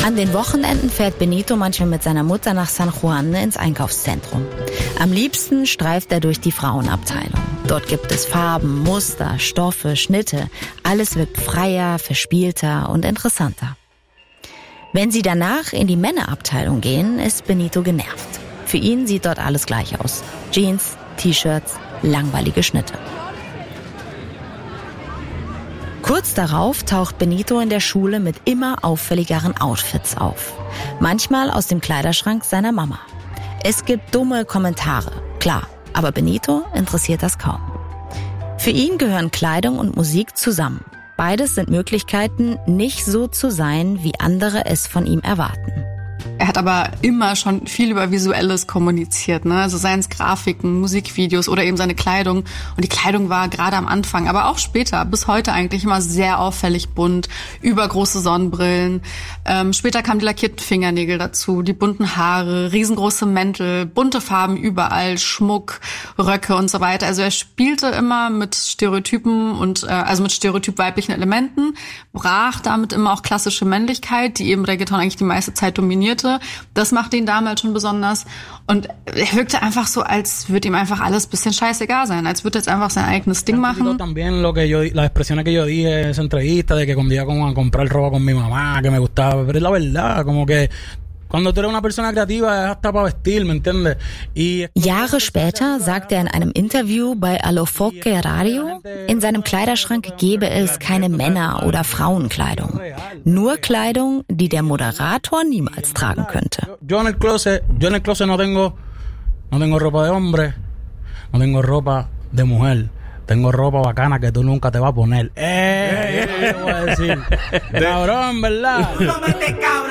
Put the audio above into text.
An den Wochenenden fährt Benito manchmal mit seiner Mutter nach San Juan ins Einkaufszentrum. Am liebsten streift er durch die Frauenabteilung. Dort gibt es Farben, Muster, Stoffe, Schnitte. Alles wirkt freier, verspielter und interessanter. Wenn sie danach in die Männerabteilung gehen, ist Benito genervt. Für ihn sieht dort alles gleich aus. Jeans, T-Shirts, langweilige Schnitte. Kurz darauf taucht Benito in der Schule mit immer auffälligeren Outfits auf. Manchmal aus dem Kleiderschrank seiner Mama. Es gibt dumme Kommentare, klar, aber Benito interessiert das kaum. Für ihn gehören Kleidung und Musik zusammen. Beides sind Möglichkeiten, nicht so zu sein, wie andere es von ihm erwarten. Er hat aber immer schon viel über Visuelles kommuniziert, ne? Also seien es Grafiken, Musikvideos oder eben seine Kleidung. Und die Kleidung war gerade am Anfang, aber auch später, bis heute eigentlich immer sehr auffällig bunt, übergroße Sonnenbrillen. Später kamen die lackierten Fingernägel dazu, die bunten Haare, riesengroße Mäntel, bunte Farben überall, Schmuck, Röcke und so weiter. Also er spielte immer mit Stereotypen und also mit stereotyp weiblichen Elementen, brach damit immer auch klassische Männlichkeit, die eben Reggaeton eigentlich die meiste Zeit dominierte. Das machte ihn damals schon besonders. Und er wirkte einfach so, als würde ihm einfach alles ein bisschen scheißegal sein, als würde er jetzt einfach sein eigenes Ding machen. También las expresiones que yo dije en esa entrevista de que cuando iba a comprar ropa con mi mamá, que me gustaba, pero es la verdad, como que cuando tú eres una persona creativa es hasta para vestir, ¿me entiendes? Jahre später sagt er in einem Interview bei Alofoque Radio, in seinem Kleiderschrank gebe es keine Männer- oder Frauenkleidung. Nur Kleidung, die der Moderator niemals tragen könnte. Yo en el closet no tengo ropa de hombre, no tengo ropa de mujer. Tengo ropa bacana que tú nunca te vas a poner. Te voy a decir. Cabrón, ¿verdad?